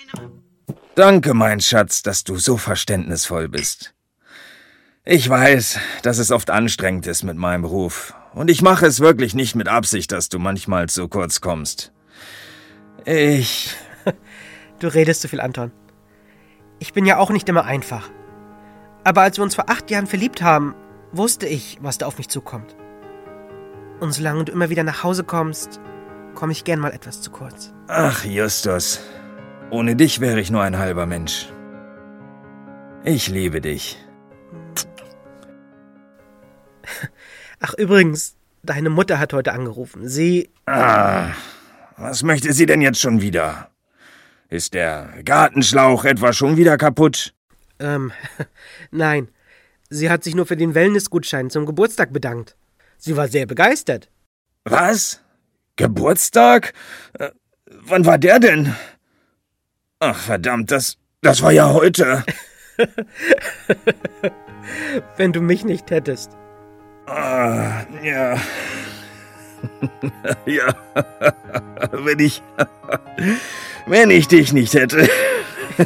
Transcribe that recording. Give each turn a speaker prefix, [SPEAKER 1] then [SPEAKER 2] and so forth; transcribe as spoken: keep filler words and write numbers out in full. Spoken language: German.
[SPEAKER 1] Danke, mein Schatz, dass du so verständnisvoll bist. Ich weiß, dass es oft anstrengend ist mit meinem Beruf. Und ich mache es wirklich nicht mit Absicht, dass du manchmal zu kurz kommst. Ich...
[SPEAKER 2] Du redest zu viel, Anton. Ich bin ja auch nicht immer einfach. Aber als wir uns vor acht Jahren verliebt haben, wusste ich, was da auf mich zukommt. Und solange du immer wieder nach Hause kommst, komme ich gern mal etwas zu kurz.
[SPEAKER 1] Ach, Justus. Ohne dich wäre ich nur ein halber Mensch. Ich liebe dich.
[SPEAKER 2] Ach, übrigens, deine Mutter hat heute angerufen. Sie...
[SPEAKER 1] Ah, was möchte sie denn jetzt schon wieder? Ist der Gartenschlauch etwa schon wieder kaputt?
[SPEAKER 2] Ähm, nein. Sie hat sich nur für den Wellnessgutschein zum Geburtstag bedankt. Sie war sehr begeistert.
[SPEAKER 1] Was? Geburtstag? Äh, wann war der denn? Ach, verdammt, das, das war ja heute.
[SPEAKER 2] Wenn du mich nicht hättest.
[SPEAKER 1] Ah, ja. Ja, wenn ich, wenn ich dich nicht hätte.